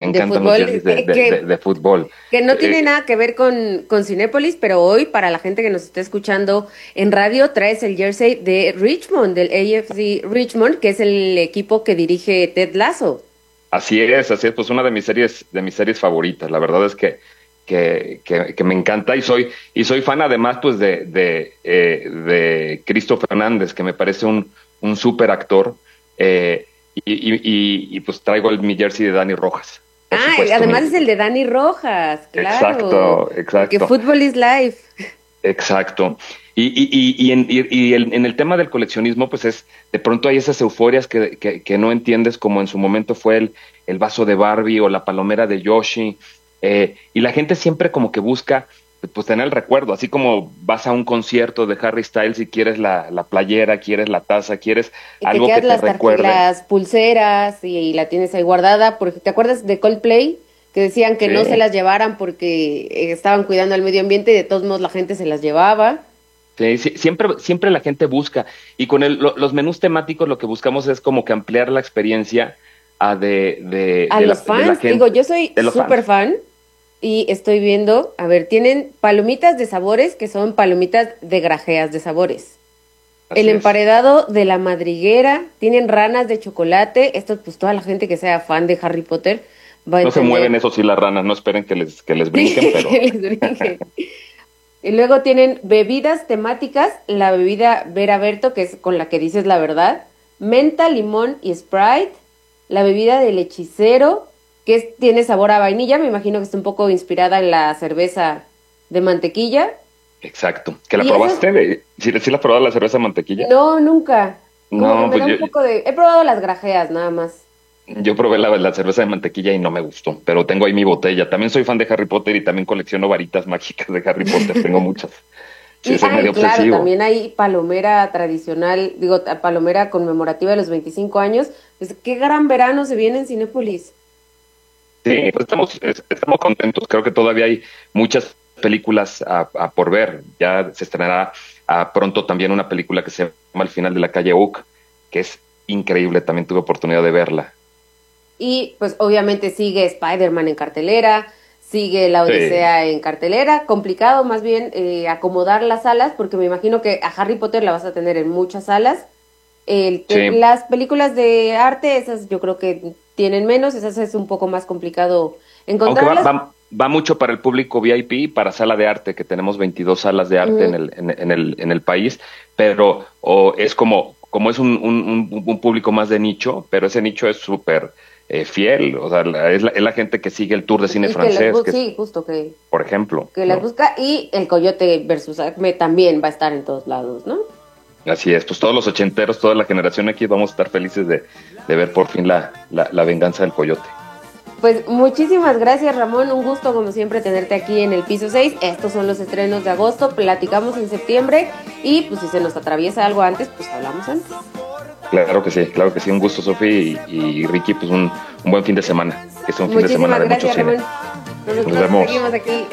de encantan los fútbol, jerseys de fútbol. que no tiene Eh, nada que ver con Cinépolis, pero hoy para la gente que nos está escuchando en radio traes el jersey de Richmond, del AFC Richmond, que es el equipo que dirige Ted Lasso. así es, pues una de mis series favoritas. La verdad es que me encanta y soy fan además pues de Cristo Fernández, que me parece un súper actor. Pues traigo mi jersey de Dani Rojas, por Ah, supuesto. además es el de Dani Rojas, claro, Exacto, porque exacto. Football is Life. Exacto. En el tema del coleccionismo, pues de pronto hay esas euforias que no entiendes, como en su momento fue el vaso de Barbie o la palomera de Yoshi, y la gente siempre como que busca, pues tener el recuerdo, así como vas a un concierto de Harry Styles y quieres la playera, quieres la taza, quieres Y te algo que quedas te recuerde. las pulseras y la tienes ahí guardada, porque ¿te acuerdas de Coldplay? Que decían que no se Sí. las llevaran porque estaban cuidando al medio ambiente y de todos modos la gente se las llevaba. Sí, sí, siempre la gente busca, y con los menús temáticos lo que buscamos es como que ampliar la experiencia A los de la fans, digo, gente, yo soy de los súper fans. fan y estoy viendo, a ver, tienen palomitas de sabores que son palomitas de grajeas de sabores. El Así es. emparedado de la madriguera, tienen ranas de chocolate, esto pues toda la gente que sea fan de Harry Potter va a No se mueven entender. eso sí las ranas, no esperen que les Sí, brinquen, pero que les brinque. Y luego tienen bebidas temáticas, la bebida Vera Berto, que es con la que dices la verdad, menta, limón y Sprite, la bebida del hechicero, tiene sabor a vainilla, me imagino que está un poco inspirada en la cerveza de mantequilla. exacto. ¿Que la Y esas, probaste? ¿Sí la has probado la cerveza de mantequilla? no, nunca. Como que No, me pues da un poco de... He probado las grajeas, nada más. yo probé la cerveza de mantequilla y no me gustó, pero tengo ahí mi botella. También soy fan de Harry Potter y también colecciono varitas mágicas de Harry Potter, tengo muchas. Sí, Y, soy ay, medio claro, obsesivo. también hay palomera tradicional, digo, palomera conmemorativa de los 25 años. Pues qué gran verano se viene en Cinépolis. Sí, pues estamos contentos. Creo que todavía hay muchas películas a por ver. Ya se estrenará pronto también una película que se llama El final de la calle Oak, que es increíble. También tuve oportunidad de verla. Y pues obviamente sigue Spider-Man en cartelera, sigue La Sí, Odisea en cartelera. Complicado más bien acomodar las salas, porque me imagino que a Harry Potter la vas a tener en muchas salas. sí. Las películas de arte, esas yo creo que tienen menos, esas es un poco más complicado Aunque encontrarlas. va mucho para el público VIP y para sala de arte, que tenemos 22 salas de arte Ujú. en el país, pero es como es un público más de nicho, pero ese nicho es súper fiel. O sea, es la gente que sigue el tour de cine Y que francés, que es, sí, justo por ejemplo, que las ¿no? busca. Y el Coyote versus Acme también va a estar en todos lados, ¿no? Así es, pues todos los ochenteros, toda la generación aquí vamos a estar felices de ver por fin la venganza del coyote. Pues muchísimas gracias, Ramón. Un gusto, como siempre, tenerte aquí en el piso 6. Estos son los estrenos de agosto. Platicamos en septiembre. Y pues si se nos atraviesa algo antes, pues hablamos antes. Claro que sí, un gusto, Sofi y Ricky, pues un buen fin de semana, que sea un fin de semana Muchísimas de mucho gracias, cine. Ramón. Nos Nosotros vemos. seguimos aquí